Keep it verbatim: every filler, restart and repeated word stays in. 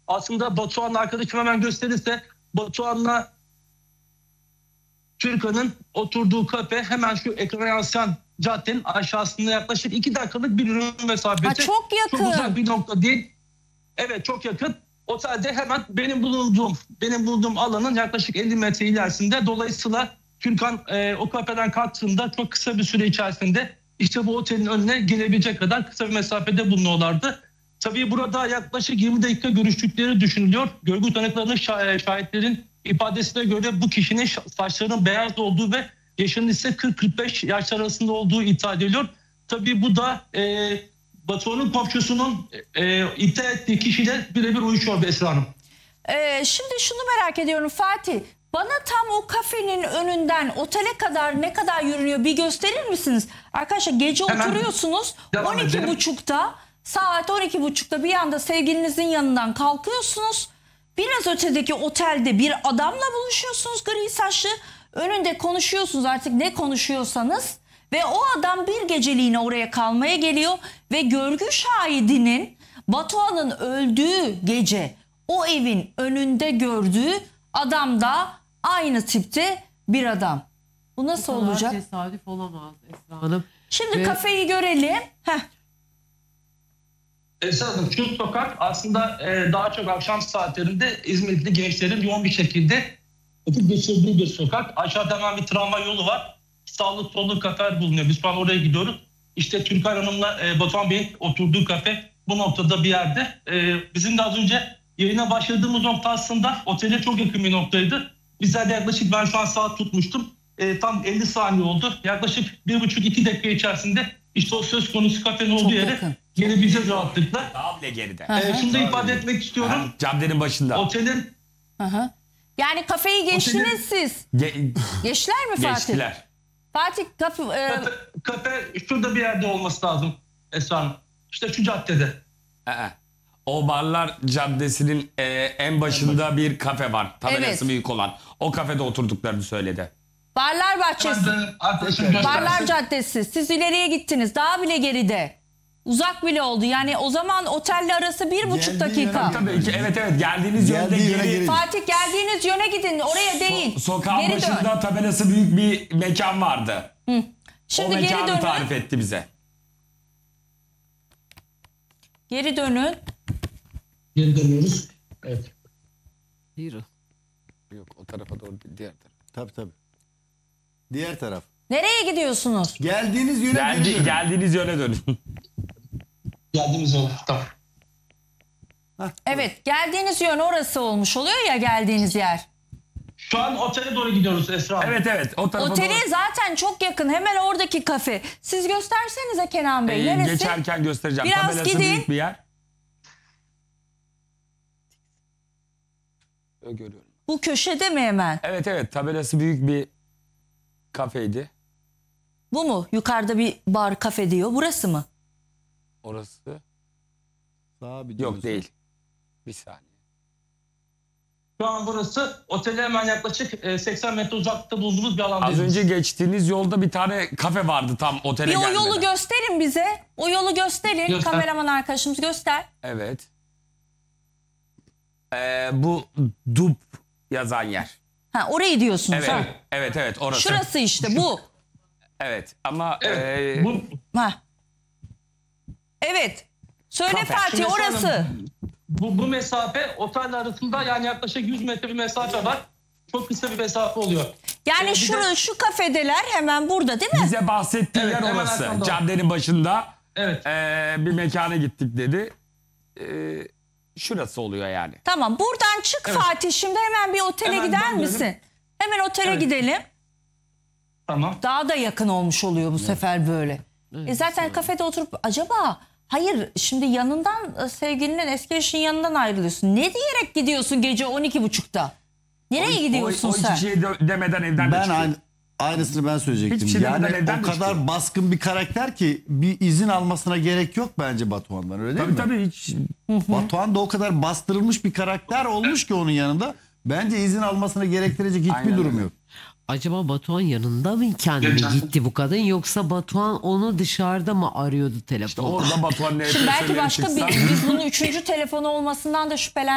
Aslında Batuhan'la arkadaşım hemen gösterirse, Batuhan'la Türkan'ın oturduğu kafe hemen şu ekrana yansıyan caddenin aşağısında yaklaşık iki dakikalık bir yürüme mesafesi. Ha, çok yakın. Çok uzak bir nokta değil. Evet, çok yakın. Otelde hemen benim bulunduğum benim bulunduğum alanın yaklaşık elli metre ilerisinde. Dolayısıyla Türkan e, o kafeden kalktığında çok kısa bir süre içerisinde işte bu otelin önüne gelebilecek kadar kısa bir mesafede bulunuyorlardı. Tabii burada yaklaşık yirmi dakika görüştükleri düşünülüyor. Görgü tanıklarının, şah şahitlerin ifadesine göre bu kişinin saçlarının beyaz olduğu ve yaşının ise kırk kırk beş yaş arasında olduğu iddia ediliyor. Tabii bu da e, Batuhan'ın komşusunun e, iddia ettiği kişiyle birebir uyuşuyor Esra Hanım. Ee, şimdi şunu merak ediyorum Fatih. Bana tam o kafenin önünden otele kadar ne kadar yürünüyor bir gösterir misiniz? Arkadaşlar gece Hemen oturuyorsunuz devam on iki buçukta saat on iki buçukta bir anda sevgilinizin yanından kalkıyorsunuz. Biraz ötedeki otelde bir adamla buluşuyorsunuz gri saçlı. Önünde konuşuyorsunuz artık ne konuşuyorsanız. Ve o adam bir geceliğine oraya kalmaya geliyor. Ve görgü şahidinin Batuhan'ın öldüğü gece o evin önünde gördüğü adam da aynı tipte bir adam. Bu nasıl Bu kadar olacak? tesadüf olamaz Esra Hanım. Şimdi Ve... kafeyi görelim. Heh. Esra Hanım, şu sokak aslında e, daha çok akşam saatlerinde İzmirli gençlerin yoğun bir şekilde vakit geçirdiği bir sokak. Aşağıda hemen bir tramvay yolu var. Sağlı sollu kafeler bulunuyor. Biz şu an oraya gidiyoruz. İşte Türkan Hanım'la e, Batuhan Bey'in oturduğu kafe bu noktada bir yerde. E, bizim de az önce yayına başladığımız nokta aslında otele çok yakın bir noktaydı. Bizler de yaklaşık, ben şu an saat tutmuştum. E, tam elli saniye oldu. Yaklaşık bir buçuk iki dakika içerisinde işte o söz konusu kafenin olduğu yere gelebileceğiz rahatlıkla. Daha bile geride. E, şunu da ifade etmek istiyorum. Ha, caddenin başında. Otelin... Aha. Yani kafeyi geçtiniz Otelin... siz. Ge Geçtiler mi Fatih? Geçtiler. Fatih kafe, e... kafe, kafe şurada bir yerde olması lazım Esra Hanım. İşte şu caddede. Ee, o Barlar Caddesi'nin e, en başında bir kafe var. Tabelası Evet. büyük olan. O kafede oturduklarını söyledi. Barlar Bahçesi. Barlar Caddesi. Siz ileriye gittiniz. Daha bile geride. Uzak bile oldu. Yani o zaman otelle arası bir buçuk dakika. Tabii ki, evet evet geldiğiniz yönde Geldiği geri. yöne geri. Fatih geldiğiniz yöne gidin. Oraya değil. So sokağın Geri başında dön. tabelası büyük bir mekan vardı. Hı. O Şimdi geri mekanı dönün. tarif etti bize. Geri dönün. Geri dönüyoruz. Evet. Yürü. Yok, o tarafa doğru değil, diğer tarafa. Tabii tabii. Diğer taraf. Nereye gidiyorsunuz? Geldiğiniz yöne geri Geldi, dönün. geldiğiniz yöne dönün. Geldiğimiz yol. Tamam. Evet, geldiğiniz yön orası olmuş oluyor ya, geldiğiniz yer. Şu an otele doğru gidiyoruz Esra Hanım. Evet evet o tarafa Otele doğru. zaten çok yakın. Hemen oradaki kafe. Siz göstersenize Kenan Bey. Ee, Neresi? geçerken göstereceğim. Biraz Tabelası gidin. büyük bir yer. Görüyorum. Bu köşede mi hemen? Evet evet tabelası büyük bir kafeydi. Bu mu? Yukarıda bir bar kafe diyor. Burası mı? Orası. Sağa bir Yok dönüyorsun. değil. Bir saniye. Şu an burası otele hemen yaklaşık e, seksen metre uzaklıkta bulunduğumuz bir Az alandayız. önce geçtiğiniz yolda bir tane kafe vardı tam otele Bir o gelmeden. yolu gösterin bize. O yolu gösterin. Göster. Kameraman arkadaşımız göster. Evet. Ee, bu Dup yazan yer. Ha, orayı diyorsunuz Evet, ha. evet evet orası. Şurası işte bu. Evet ama Evet. e, Bu, Ha. Evet. Söyle Kafe. Fatih, Şimdi orası. Esra Hanım, bu, bu mesafe otel arasında yani yaklaşık yüz metre bir mesafe var. Çok kısa bir mesafe oluyor. Yani Ee, bir şu, de- şu kafedeler hemen burada değil mi? bize bahsettiği Evet, yer hemen orası. arkamda. Caddenin başında Evet. e, bir mekana gittik dedi. E, şurası oluyor yani. Tamam, buradan çık Evet. Fatih. Şimdi hemen bir otele Hemen gider dönüyorum. misin? Hemen otele Evet. gidelim. Tamam. Daha da yakın olmuş oluyor bu sefer böyle. E zaten kafede oturup acaba hayır şimdi yanından e, sevgilinin eski eşinin yanından ayrılıyorsun. Ne diyerek gidiyorsun gece on iki buçukta? Nereye gidiyorsun o, o sen? hiçbir şey de- demeden evden de Ben çıkıyor. aynı, aynısını ben söyleyecektim. Hiçbir şey yani demeden evden o de kadar çıkıyor. baskın bir karakter ki bir izin almasına gerek yok bence Batuhan'dan, öyle değil Tabii mi? tabii hiç. Batuhan da o kadar bastırılmış bir karakter olmuş ki onun yanında. Bence izin almasına gerektirecek hiçbir Aynen durum öyle. yok. Acaba Batuhan yanında mı kendi Geçen- gitti bu kadın, yoksa Batuhan onu dışarıda mı arıyordu telefonda? Orada Batuhan ne Şimdi belki yapıyorsa başka bir, çıksa- biz bunun üçüncü telefonu olmasından da şüphelen